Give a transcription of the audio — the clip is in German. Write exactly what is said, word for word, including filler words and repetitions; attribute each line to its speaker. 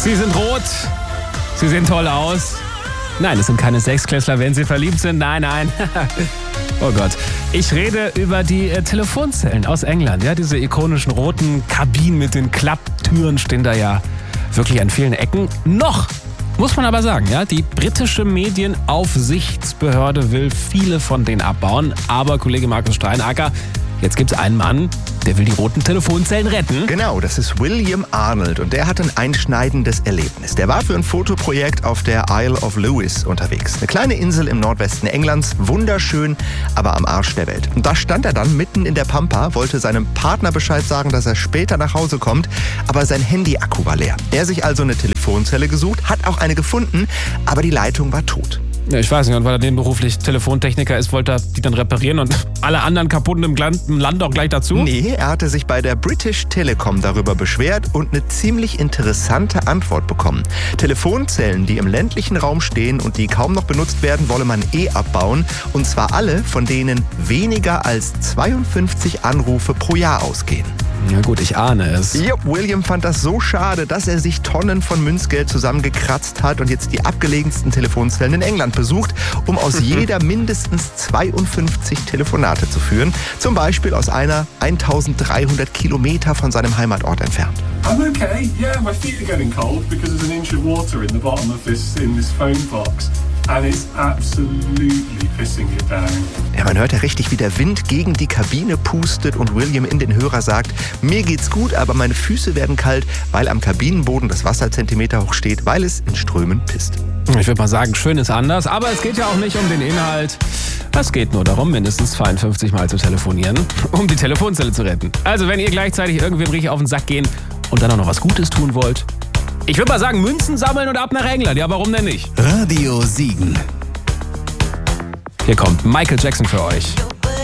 Speaker 1: Sie sind rot, Sie sehen toll aus. Nein, es sind keine Sechsklässler, wenn Sie verliebt sind. Nein, nein. Oh Gott. Ich rede über die äh, Telefonzellen aus England. Ja, diese ikonischen roten Kabinen mit den Klapptüren stehen da ja wirklich an vielen Ecken. Noch, muss man aber sagen, ja, die britische Medienaufsichtsbehörde will viele von denen abbauen. Aber Kollege Markus Streinacker, jetzt gibt es einen Mann, der will die roten Telefonzellen retten.
Speaker 2: Genau, das ist William Arnold und der hat ein einschneidendes Erlebnis. Der war für ein Fotoprojekt auf der Isle of Lewis unterwegs. Eine kleine Insel im Nordwesten Englands, wunderschön, aber am Arsch der Welt. Und da stand er dann mitten in der Pampa, wollte seinem Partner Bescheid sagen, dass er später nach Hause kommt, aber sein Handy-Akku war leer. Er hat sich also eine Telefonzelle gesucht, hat auch eine gefunden, aber die Leitung war tot.
Speaker 1: Ja, ich weiß nicht, und weil er nebenberuflich Telefontechniker ist, wollte er die dann reparieren und alle anderen kaputten im Land, im Land auch gleich dazu?
Speaker 2: Nee, er hatte sich bei der British Telecom darüber beschwert und eine ziemlich interessante Antwort bekommen. Telefonzellen, die im ländlichen Raum stehen und die kaum noch benutzt werden, wolle man eh abbauen. Und zwar alle, von denen weniger als zweiundfünfzig Anrufe pro Jahr ausgehen.
Speaker 1: Ja gut, ich ahne es.
Speaker 2: Ja, William fand das so schade, dass er sich Tonnen von Münzgeld zusammengekratzt hat und jetzt die abgelegensten Telefonzellen in England besucht, um aus jeder mindestens zweiundfünfzig Telefonate zu führen. Zum Beispiel aus einer eintausenddreihundert Kilometer von seinem Heimatort entfernt.
Speaker 3: I'm okay. Yeah, my feet are getting cold because there's an inch of water in the bottom of this in this phone box. And it's absolutely pissing it down.
Speaker 2: Ja, man hört ja richtig, wie der Wind gegen die Kabine pustet und William in den Hörer sagt, mir geht's gut, aber meine Füße werden kalt, weil am Kabinenboden das Wasser Zentimeter hoch steht, weil es in Strömen pisst.
Speaker 1: Ich würde mal sagen, schön ist anders, aber es geht ja auch nicht um den Inhalt. Es geht nur darum, mindestens zweiundfünfzig Mal zu telefonieren, um die Telefonzelle zu retten. Also wenn ihr gleichzeitig irgendwem richtig auf den Sack gehen und dann auch noch was Gutes tun wollt, ich würde mal sagen, Münzen sammeln und ab nach England. Ja, warum denn nicht?
Speaker 4: Radio Siegen.
Speaker 1: Hier kommt Michael Jackson für euch.